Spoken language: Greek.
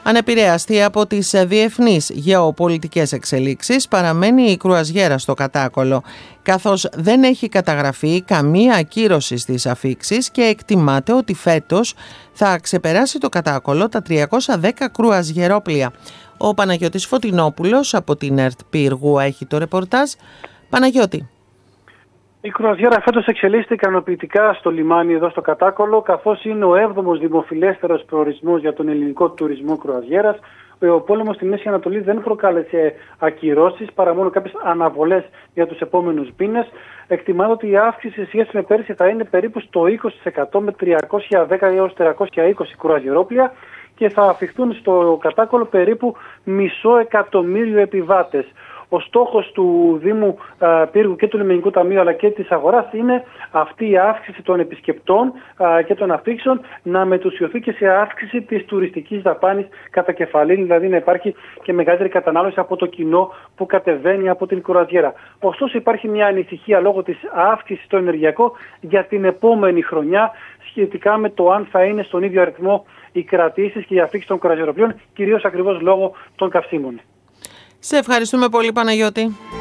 Ανεπηρέαστη από τις διεθνείς γεωπολιτικές εξελίξεις παραμένει η κρουαζιέρα στο Κατάκολο, καθώς δεν έχει καταγραφεί καμία ακύρωση στις αφίξεις και εκτιμάται ότι φέτος θα ξεπεράσει το Κατάκολο τα 310 κρουαζιερόπλια. Ο Παναγιώτης Φωτεινόπουλος από την ΕΡΤ Πύργου έχει το ρεπορτάζ. Παναγιώτη. Η κρουαζιέρα φέτος εξελίσσεται ικανοποιητικά στο λιμάνι εδώ στο Κατάκολο, καθώς είναι ο 7ος δημοφιλέστερος προορισμός για τον ελληνικό τουρισμό κρουαζιέρας. Ο πόλεμος στη Μέση Ανατολή δεν προκάλεσε ακυρώσεις, παρά μόνο κάποιες αναβολές για τους επόμενους μήνες. Εκτιμάται ότι η αύξηση σε σχέση με πέρυσι θα είναι περίπου στο 20% με 310 έως 420 κρουαζιερόπλια και θα αφιχθούν στο Κατάκολο περίπου 500.000 επιβάτες. Ο στόχος του Δήμου Πύργου και του Λιμενικού Ταμείου αλλά και της αγοράς είναι αυτή η αύξηση των επισκεπτών και των αφίξεων να μετουσιωθεί και σε αύξηση της τουριστικής δαπάνης κατά κεφαλήν, δηλαδή να υπάρχει και μεγαλύτερη κατανάλωση από το κοινό που κατεβαίνει από την κρουαζιέρα. Ωστόσο υπάρχει μια ανησυχία λόγω της αύξησης στο ενεργειακό για την επόμενη χρονιά σχετικά με το αν θα είναι στον ίδιο αριθμό οι κρατήσεις και οι αφίξεις των κρουαζιεροπλοίων, κυρίως ακριβώς λόγω των καυσίμων. Σε ευχαριστούμε πολύ, Παναγιώτη.